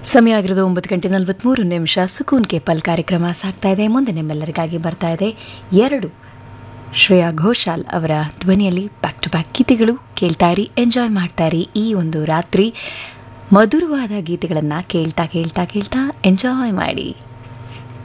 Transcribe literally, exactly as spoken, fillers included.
ಸಮಯ ಆಗಿರೋದು ಒಂಬತ್ತು ಗಂಟೆ ನಲವತ್ತ್ಮೂರು ನಿಮಿಷ. ಸುಕೂನ್ ಕೆ ಪಲ್ ಕಾರ್ಯಕ್ರಮ ಸಾಗ್ತಾ ಇದೆ. ಮುಂದೆ ನಿಮ್ಮೆಲ್ಲರಿಗಾಗಿ ಬರ್ತಾ ಇದೆ ಎರಡು ಶ್ರೇಯಾ ಘೋಷಾಲ್ ಅವರ ಧ್ವನಿಯಲ್ಲಿ ಬ್ಯಾಕ್ ಟು ಬ್ಯಾಕ್ ಗೀತೆಗಳು. ಕೇಳ್ತಾ ಇರಿ, ಎಂಜಾಯ್ ಮಾಡ್ತಾ ಇರಿ. ಈ ಒಂದು ರಾತ್ರಿ ಮಧುರವಾದ ಗೀತೆಗಳನ್ನು ಕೇಳ್ತಾ ಕೇಳ್ತಾ ಕೇಳ್ತಾ ಎಂಜಾಯ್ ಮಾಡಿ.